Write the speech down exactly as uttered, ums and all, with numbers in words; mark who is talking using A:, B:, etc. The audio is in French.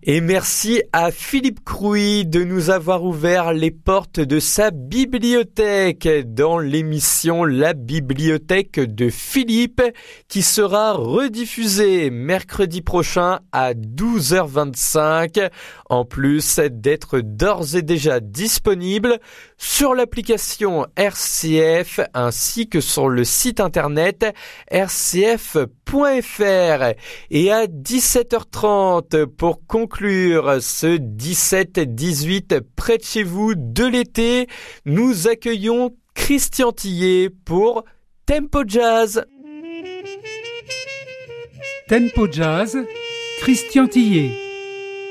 A: Et merci à Philippe Crouy de nous avoir ouvert les portes de sa bibliothèque dans l'émission La Bibliothèque de Philippe qui sera rediffusée mercredi prochain à douze heures vingt-cinq. En plus d'être d'ores et déjà disponible sur l'application R C F ainsi que sur le site internet r c f point f r. Et à dix-sept heures trente pour conclure ce dix-sept dix-huit près de chez vous de l'été, nous accueillons Christian Tillet pour Tempo Jazz.
B: Tempo Jazz, Christian Tillet.